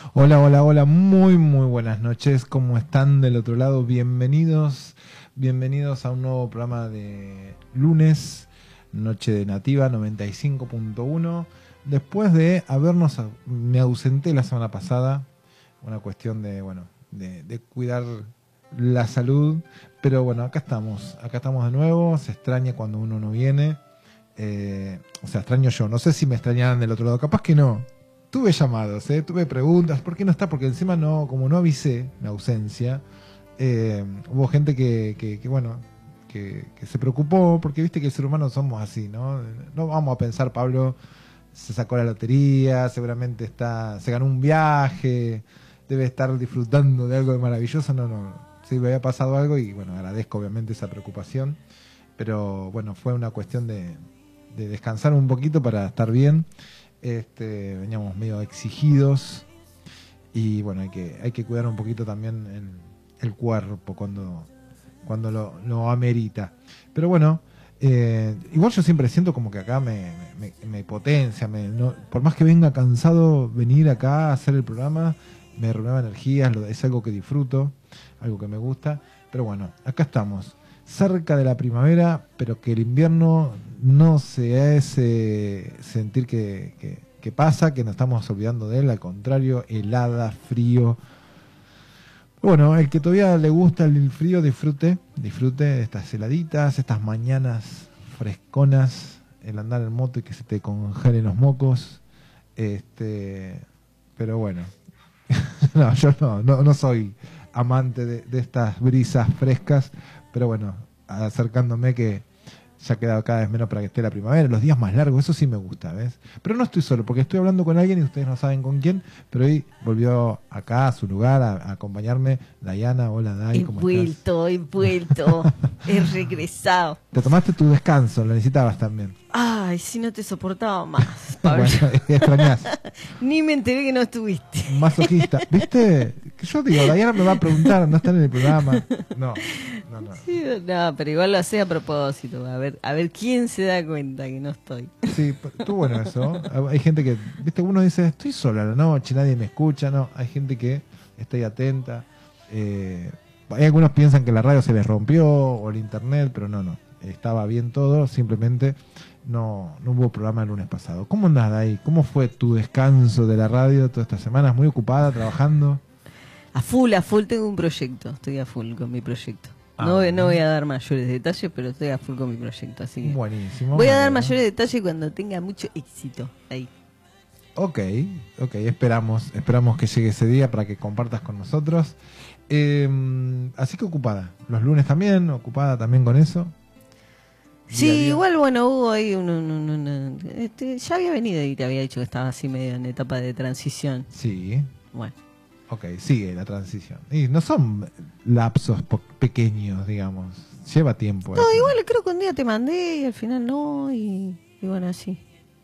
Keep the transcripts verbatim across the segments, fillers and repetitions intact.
Hola, hola, hola, muy, muy buenas noches. ¿Cómo están del otro lado? Bienvenidos, bienvenidos a un nuevo programa de lunes, Noche de Nativa noventa y cinco punto uno. Después de habernos, me ausenté la semana pasada, una cuestión de, bueno, de, de cuidar la salud, pero bueno, acá estamos, acá estamos de nuevo. Se extraña cuando uno no viene, eh, o sea, extraño yo. No sé si me extrañaran del otro lado, capaz que no. Tuve llamados, ¿eh? Tuve preguntas, ¿por qué no está? Porque encima no, como no avisé mi ausencia, eh, hubo gente que, que, que bueno, que, que se preocupó, porque viste que el ser humano somos así, ¿no? No vamos a pensar, Pablo se sacó la lotería, seguramente está, se ganó un viaje, debe estar disfrutando de algo de maravilloso. No, no, sí me había pasado algo y bueno, agradezco obviamente esa preocupación, pero bueno, fue una cuestión de, de descansar un poquito para estar bien. Este, veníamos medio exigidos y bueno, hay que hay que cuidar un poquito también el, el cuerpo cuando cuando lo, lo amerita. Pero bueno, eh, igual yo siempre siento como que acá me, me, me potencia, me, no, por más que venga cansado, venir acá a hacer el programa me renueva energías, lo, es algo que disfruto, algo que me gusta. Pero bueno, acá estamos, cerca de la primavera, pero que el invierno no se hace sentir que, que, que pasa, que nos estamos olvidando de él, al contrario, helada, frío. Bueno, el que todavía le gusta el frío, disfrute, disfrute de estas heladitas, estas mañanas fresconas, el andar en moto y que se te congelen los mocos. Este, pero bueno, no, yo no, no, no soy amante de, de estas brisas frescas, pero bueno, acercándome que ya ha quedado cada vez menos para que esté la primavera, los días más largos, eso sí me gusta, ¿ves? Pero no estoy solo, porque estoy hablando con alguien y ustedes no saben con quién, pero hoy volvió acá a su lugar a, a acompañarme Dayana. Hola, Day, He ¿cómo vuelto, he vuelto, he regresado. estás? Te tomaste tu descanso, lo necesitabas también. Ay, si no te soportaba más, Pablo. Bueno, extrañás. Ni me enteré que no estuviste. Masoquista, ¿viste? Que yo digo, Dayana me va a preguntar, no está en el programa. No, no, no. Sí, no, pero igual lo hacía a propósito, a ver, a ver quién se da cuenta que no estoy. Sí, estuvo bueno eso. Hay gente que, viste, uno dice, estoy sola a la noche, nadie me escucha. No, hay gente que está ahí atenta. Eh, hay algunos piensan que la radio se les rompió o el internet, pero no, no. Estaba bien todo, simplemente no, no hubo programa el lunes pasado. ¿Cómo andás ahí? ¿Cómo fue tu descanso de la radio todas estas semanas? ¿Muy ocupada, trabajando? A full, a full tengo un proyecto, estoy a full con mi proyecto. Ah, no, bueno. no voy a dar mayores detalles, pero estoy a full con mi proyecto, así que Buenísimo. voy a dar bueno. mayores detalles cuando tenga mucho éxito ahí. Ok, ok, esperamos, esperamos que llegue ese día para que compartas con nosotros. Eh, así que ocupada, los lunes también, ocupada también con eso. Sí, Día a día. igual, bueno, hubo ahí un, un- un- un- este, ya había venido y te había dicho que estaba así medio en etapa de transición. Sí, Bueno, ok, sigue la transición. Y no son lapsos po- pequeños, digamos, lleva tiempo. no, eso. igual creo que un día te mandé y al final no, y, y bueno, así.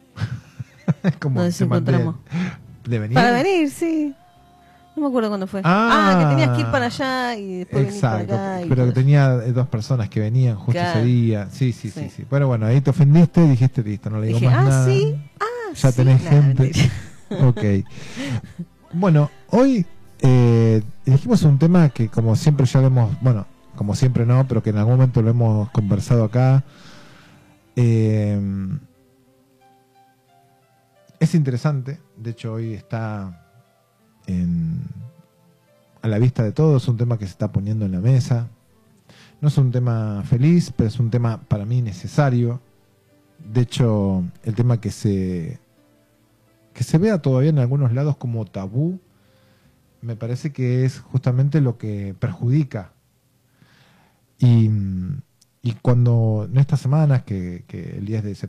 Es como Nos te mandé encontramos. de venir. Para venir, sí. No me acuerdo cuándo fue. Ah, Ah, que tenías que ir para allá y después venir Exacto, para acá. Y pero todo que eso. tenía eh, dos personas que venían justo Claro. ese día. Sí, sí, sí, Sí. sí. Pero bueno, ahí te ofendiste y dijiste, listo, no le digo Dije, más ah, nada. sí, ah, Ya sí. tenés Nah, gente. mentira. Ok. Bueno, hoy eh, elegimos un tema que como siempre ya lo hemos, bueno, como siempre no, pero que en algún momento lo hemos conversado acá. Eh, es interesante, de hecho hoy está en, a la vista de todos, es un tema que se está poniendo en la mesa. No es un tema feliz, pero es un tema para mí necesario. De hecho, el tema que se que se vea todavía en algunos lados como tabú, me parece que es justamente lo que perjudica. Y, y cuando en estas semanas, que, que el diez de septiembre,